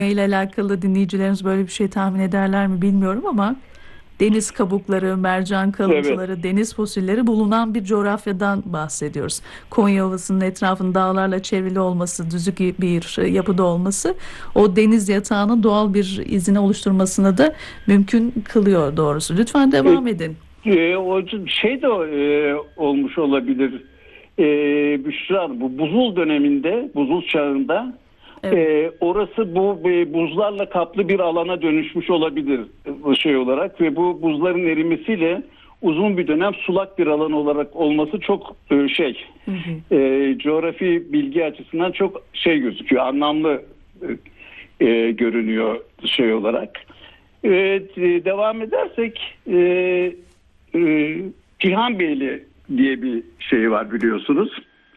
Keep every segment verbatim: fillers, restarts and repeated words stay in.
ile alakalı dinleyicilerimiz böyle bir şey tahmin ederler mi bilmiyorum ama deniz kabukları, mercan kalıntıları, Evet. deniz fosilleri bulunan bir coğrafyadan bahsediyoruz. Konya Ovası'nın etrafının dağlarla çevrili olması, düzlük bir yapıda olması o deniz yatağının doğal bir izini oluşturmasını da mümkün kılıyor doğrusu. Lütfen E, devam edin. e, o şey de e, olmuş olabilir. E, Büşra, bu buzul döneminde, buzul çağında Evet. e, orası bu e, buzlarla kaplı bir alana dönüşmüş olabilir e, şey olarak ve bu buzların erimesiyle uzun bir dönem sulak bir alan olarak olması çok e, şey Hı hı. e, coğrafi bilgi açısından çok şey gözüküyor, anlamlı e, e, görünüyor şey olarak. Evet, e, devam edersek e, e, Cihanbeyli diye bir şey var biliyorsunuz.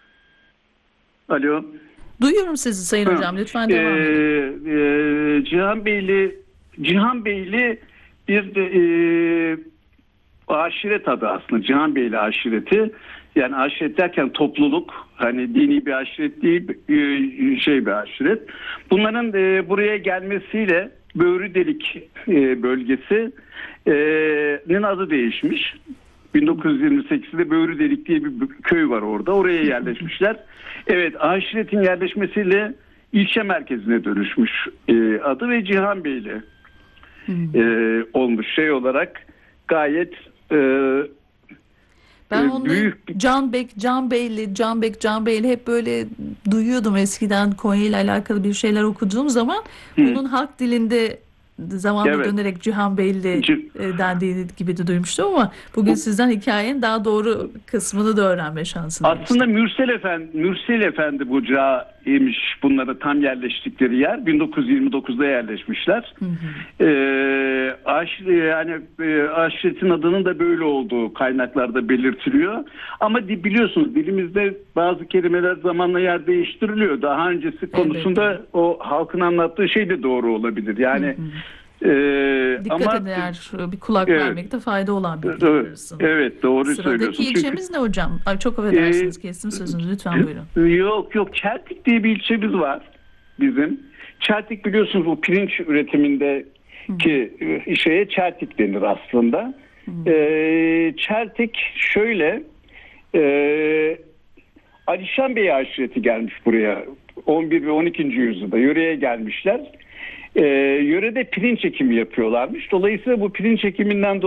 Alo. Duyuyorum sizi Sayın Hı. Hocam. Lütfen E, devam edin. e, Cihanbeyli Cihanbeyli bir de, e, aşiret adı aslında. Cihanbeyli aşireti. Yani aşiret derken topluluk, hani dini bir aşiret değil, e, şey bir aşiret. Bunların e, buraya gelmesiyle Böğrüdelik e, bölgesinin adı değişmiş. bin dokuz yüz yirmi sekizde Böğrüdelik diye bir köy var orada. Oraya yerleşmişler. Evet, aşiretin yerleşmesiyle ilçe merkezine dönüşmüş e, adı ve Cihanbeyli e, olmuş şey olarak gayet e, Ben e, onu büyük. Canbek, Canbeyli, Canbek, Canbeyli hep böyle duyuyordum eskiden Konya ile alakalı bir şeyler okuduğum zaman. Hı, Bunun halk dilinde zamanla evet. dönerek Cihanbeyli C- e, dendiği gibi de duymuştum ama bugün bu, sizden hikayenin daha doğru kısmını da öğrenme şansına Aslında eriştim. Mürsel Efendi, Mürsel Efendi Bucağı imiş bunlara tam yerleştikleri yer. bin dokuz yüz yirmi dokuzda yerleşmişler. Hı hı. Ee, aşire, yani e, aşiretin adının da böyle olduğu kaynaklarda belirtiliyor. Ama di, biliyorsunuz dilimizde bazı kelimeler zamanla yer değiştiriliyor. Daha öncesi konusunda Elbette. o halkın anlattığı şey de doğru olabilir. Hı Yani hı. e, Dikkat ama eder, bir kulak evet, vermekte fayda olan bilgiler arasında. evet doğru Sıradaki söylüyorsun. Çünkü ilçemiz ne hocam? Ay, çok e, affedersiniz kestim sözünüzü. Lütfen buyurun. Yok yok, Çeltik diye bir ilçemiz var bizim. Çeltik biliyorsunuz bu pirinç üretiminde ki e, şeye Çeltik denir aslında. Ee, Çeltik şöyle e, Alişan Bey aşireti gelmiş buraya on bir ve on ikinci yüzyılda yöreye gelmişler. Ee, yörede pirinç ekimi yapıyorlarmış. Dolayısıyla bu pirinç ekiminden